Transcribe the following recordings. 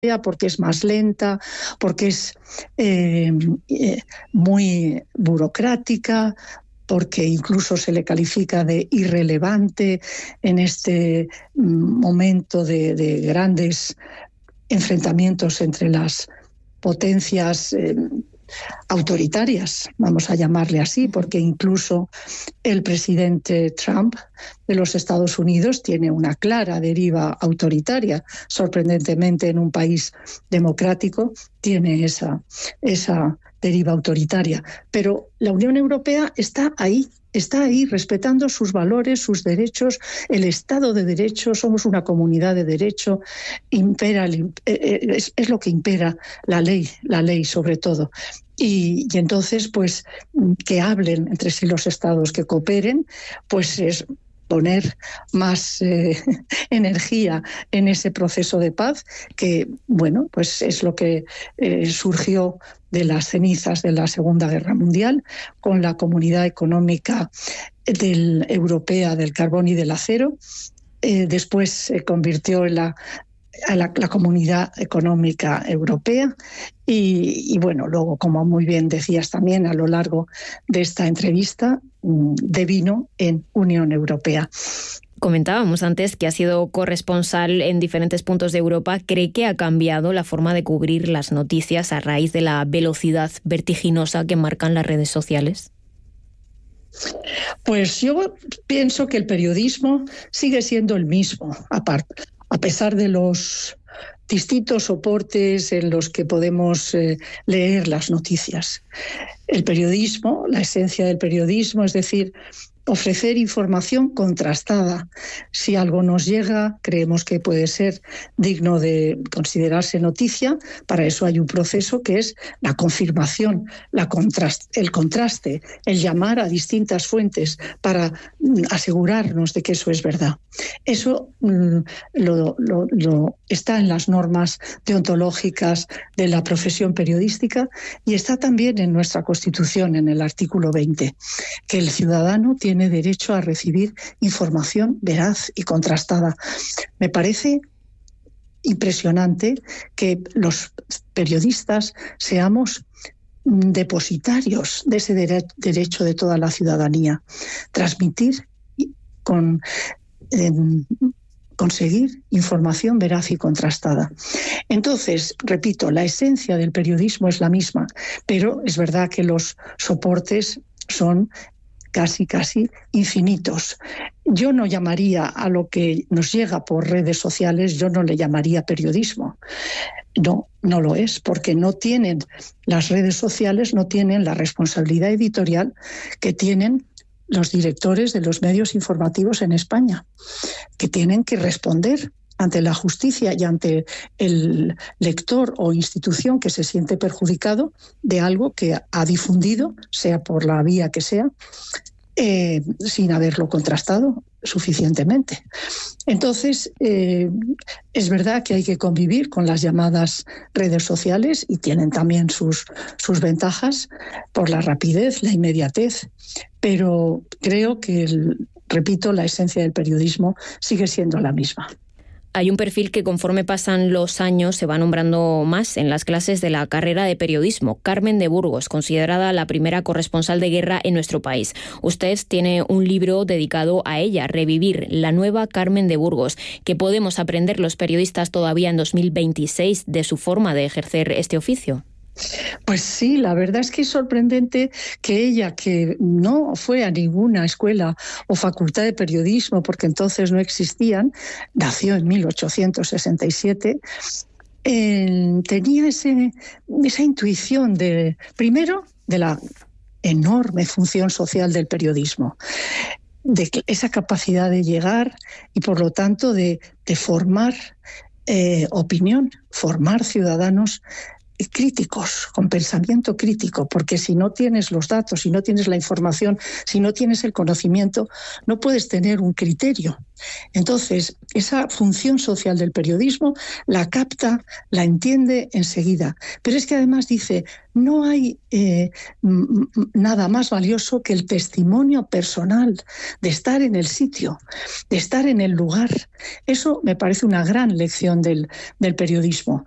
porque es más lenta, porque es muy burocrática, porque incluso se le califica de irrelevante en este momento de grandes enfrentamientos entre las potencias autoritarias, vamos a llamarle así, porque incluso el presidente Trump de los Estados Unidos tiene una clara deriva autoritaria. Sorprendentemente, en un país democrático tiene esa deriva autoritaria. Pero la Unión Europea está ahí respetando sus valores, sus derechos, el Estado de Derecho. Somos una comunidad de derecho, es lo que impera la ley sobre todo. Y entonces, pues, que hablen entre sí los Estados, que cooperen, pues es poner más energía en ese proceso de paz, que, bueno, pues es lo que surgió de las cenizas de la Segunda Guerra Mundial, con la Comunidad Económica Europea del Carbón y del Acero. Después se convirtió en la Comunidad Económica Europea y bueno, luego, como muy bien decías también a lo largo de esta entrevista, devino en Unión Europea. Comentábamos antes que ha sido corresponsal en diferentes puntos de Europa. ¿Cree que ha cambiado la forma de cubrir las noticias a raíz de la velocidad vertiginosa que marcan las redes sociales? Pues yo pienso que el periodismo sigue siendo el mismo, a pesar de los distintos soportes en los que podemos leer las noticias. El periodismo, la esencia del periodismo, es decir, ofrecer información contrastada. Si algo nos llega, creemos que puede ser digno de considerarse noticia. Para eso hay un proceso que es la confirmación, el contraste, el llamar a distintas fuentes para asegurarnos de que eso es verdad. Eso lo está en las normas deontológicas de la profesión periodística y está también en nuestra Constitución, en el artículo 20, que el ciudadano tiene derecho a recibir información veraz y contrastada. Me parece impresionante que los periodistas seamos depositarios de ese derecho de toda la ciudadanía. Transmitir conseguir información veraz y contrastada. Entonces, repito, la esencia del periodismo es la misma, pero es verdad que los soportes son casi infinitos. Yo no llamaría a lo que nos llega por redes sociales, yo no le llamaría periodismo. No lo es, porque las redes sociales no tienen la responsabilidad editorial que tienen los directores de los medios informativos en España, que tienen que responder ante la justicia y ante el lector o institución que se siente perjudicado de algo que ha difundido, sea por la vía que sea, sin haberlo contrastado suficientemente. Entonces, es verdad que hay que convivir con las llamadas redes sociales y tienen también sus ventajas por la rapidez, la inmediatez, pero creo que, repito, la esencia del periodismo sigue siendo la misma. Hay un perfil que conforme pasan los años se va nombrando más en las clases de la carrera de periodismo. Carmen de Burgos, considerada la primera corresponsal de guerra en nuestro país. Usted tiene un libro dedicado a ella, Revivir, la nueva Carmen de Burgos. ¿Qué podemos aprender los periodistas todavía en 2026 de su forma de ejercer este oficio? Pues sí, la verdad es que es sorprendente que ella, que no fue a ninguna escuela o facultad de periodismo, porque entonces no existían, nació en 1867, tenía esa intuición primero de la enorme función social del periodismo, de esa capacidad de llegar y por lo tanto de formar opinión, formar ciudadanos críticos, con pensamiento crítico, porque si no tienes los datos, si no tienes la información, si no tienes el conocimiento, no puedes tener un criterio. Entonces, esa función social del periodismo la capta, la entiende enseguida. Pero es que además dice, no hay nada más valioso que el testimonio personal de estar en el sitio, de estar en el lugar. Eso me parece una gran lección del periodismo.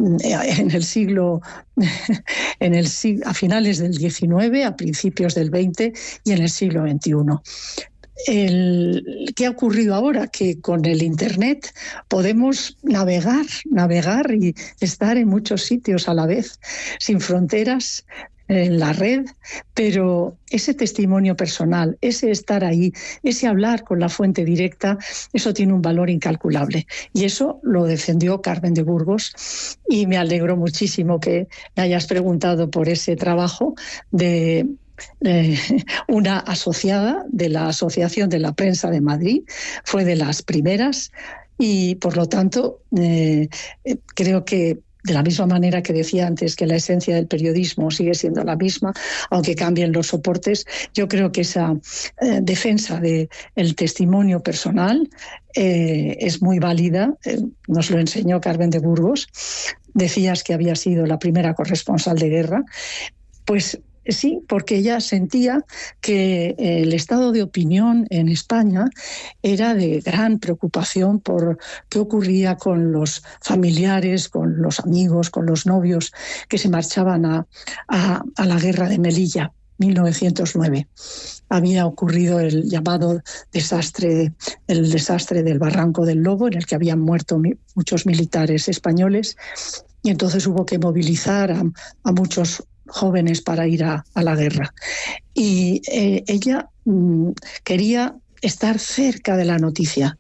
A finales del XIX, a principios del XX y en el siglo XXI. ¿Qué ha ocurrido ahora? Que con el Internet podemos navegar y estar en muchos sitios a la vez, sin fronteras, en la red, pero ese testimonio personal, ese estar ahí, ese hablar con la fuente directa, eso tiene un valor incalculable. Y eso lo defendió Carmen de Burgos, y me alegro muchísimo que me hayas preguntado por ese trabajo de una asociada de la Asociación de la Prensa de Madrid, fue de las primeras, y por lo tanto creo que, de la misma manera que decía antes que la esencia del periodismo sigue siendo la misma, aunque cambien los soportes, yo creo que esa defensa del testimonio personal es muy válida. Nos lo enseñó Carmen de Burgos. Decías que había sido la primera corresponsal de guerra. Pues sí, porque ella sentía que el estado de opinión en España era de gran preocupación por qué ocurría con los familiares, con los amigos, con los novios que se marchaban a la guerra de Melilla, 1909. Había ocurrido el llamado desastre del Barranco del Lobo, en el que habían muerto muchos militares españoles, y entonces hubo que movilizar a muchos jóvenes para ir a la guerra. Y ella quería estar cerca de la noticia,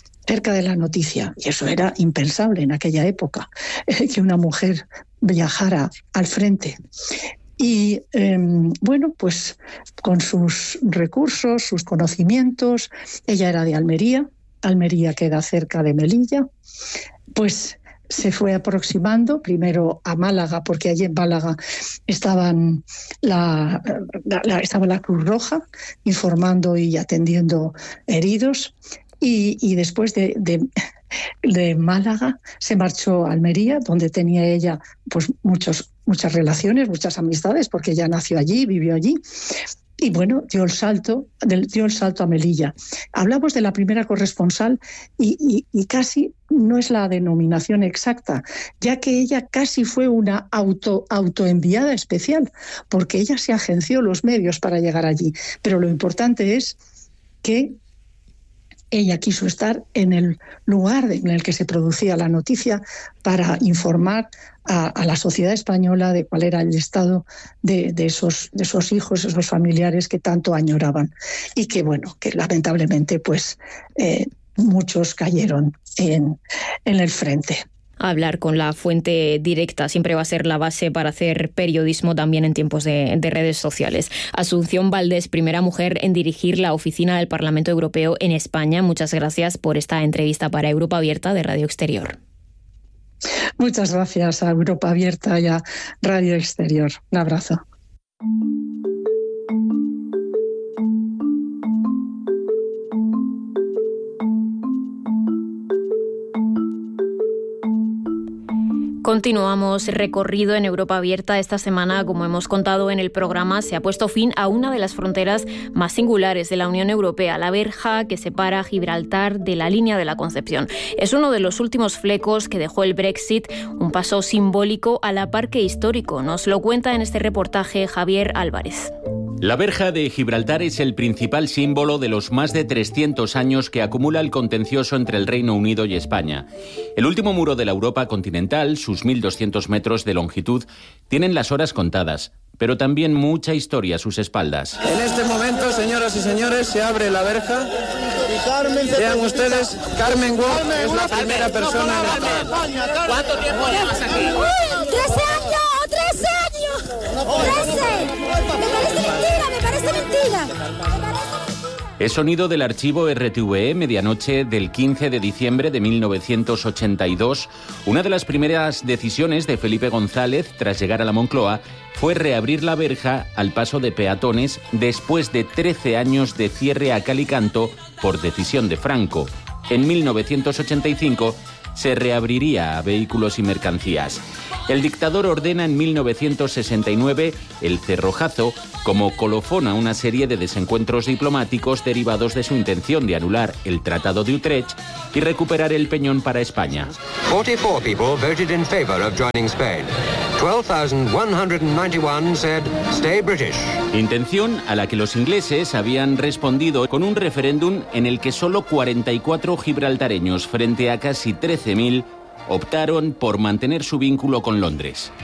y eso era impensable en aquella época, que una mujer viajara al frente. Y bueno, pues con sus recursos, sus conocimientos, ella era de Almería queda cerca de Melilla, pues se fue aproximando primero a Málaga, porque allí en Málaga estaba la Cruz Roja informando y atendiendo heridos, y después de Málaga se marchó a Almería, donde tenía ella pues muchas relaciones, muchas amistades, porque ella nació allí, vivió allí. Y bueno, dio el salto a Melilla. Hablamos de la primera corresponsal y casi no es la denominación exacta, ya que ella casi fue una autoenviada especial, porque ella se agenció los medios para llegar allí. Pero lo importante es que ella quiso estar en el lugar en el que se producía la noticia para informar a la sociedad española de cuál era el estado de esos hijos, esos familiares que tanto añoraban, y que bueno, que lamentablemente pues muchos cayeron en el frente. Hablar con la fuente directa siempre va a ser la base para hacer periodismo también en tiempos de redes sociales. Asunción Valdés, primera mujer en dirigir la oficina del Parlamento Europeo en España. Muchas gracias por esta entrevista para Europa Abierta de Radio Exterior. Muchas gracias a Europa Abierta y a Radio Exterior. Un abrazo. Continuamos recorrido en Europa Abierta. Esta semana, como hemos contado en el programa, se ha puesto fin a una de las fronteras más singulares de la Unión Europea, la verja que separa Gibraltar de la línea de la Concepción. Es uno de los últimos flecos que dejó el Brexit, un paso simbólico a la par que histórico. Nos lo cuenta en este reportaje Javier Álvarez. La verja de Gibraltar es el principal símbolo de los más de 300 años que acumula el contencioso entre el Reino Unido y España. El último muro de la Europa continental, sus 1.200 metros de longitud, tienen las horas contadas, pero también mucha historia a sus espaldas. En este momento, señoras y señores, se abre la verja. Vean ustedes, Carmen Walk es la primera persona en entrar. ¿Cuánto tiempo llevas aquí? 13 años, 13 años. 13. Me parece mentira. Es sonido del archivo RTVE, medianoche del 15 de diciembre de 1982. Una de las primeras decisiones de Felipe González, tras llegar a la Moncloa, fue reabrir la verja al paso de peatones después de 13 años de cierre a cal y canto por decisión de Franco. En 1985 se reabriría a vehículos y mercancías. El dictador ordena en 1969 el cerrojazo como colofón a una serie de desencuentros diplomáticos derivados de su intención de anular el Tratado de Utrecht y recuperar el Peñón para España. 44 people voted in favor of joining Spain. 12,191 said stay British. Intención a la que los ingleses habían respondido con un referéndum en el que solo 44 gibraltareños frente a casi 13.000 optaron por mantener su vínculo con Londres.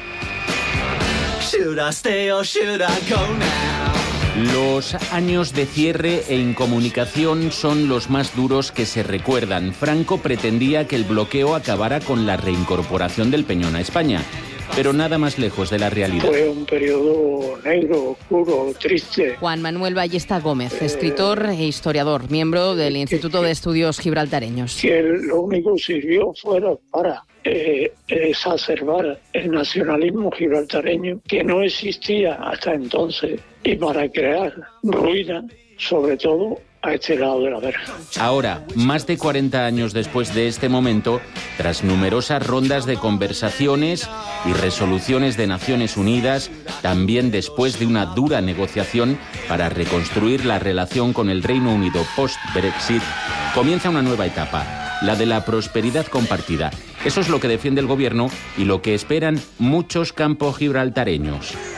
Los años de cierre e incomunicación son los más duros que se recuerdan. Franco pretendía que el bloqueo acabara con la reincorporación del Peñón a España, pero nada más lejos de la realidad. Fue un periodo negro, oscuro, triste. Juan Manuel Ballesta Gómez, escritor e historiador, miembro del Instituto de Estudios Gibraltareños. Que lo único que sirvió fuera para exacerbar el nacionalismo gibraltareño, que no existía hasta entonces, y para crear ruina, sobre todo a este lado de la verja. Ahora, más de 40 años después de este momento, tras numerosas rondas de conversaciones y resoluciones de Naciones Unidas, también después de una dura negociación para reconstruir la relación con el Reino Unido post-Brexit, comienza una nueva etapa, la de la prosperidad compartida. Eso es lo que defiende el gobierno y lo que esperan muchos campogibraltareños.